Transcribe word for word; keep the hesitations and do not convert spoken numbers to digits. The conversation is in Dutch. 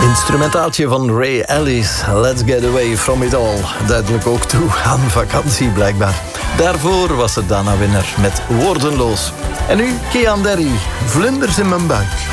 Instrumentaaltje van Ray Ellis, Let's Get Away From It All. Duidelijk ook toe aan vakantie blijkbaar. Daarvoor was het Dana Winner met Woordenloos. En nu Kian Derry, Vlinders in mijn buik.